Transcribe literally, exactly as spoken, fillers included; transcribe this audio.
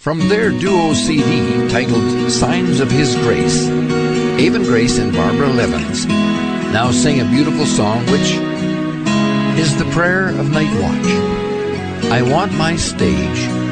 From their duo C D titled Signs of His Grace, Avon Grace and Barbara Levins now sing a beautiful song which is the prayer of night watch. I want my stage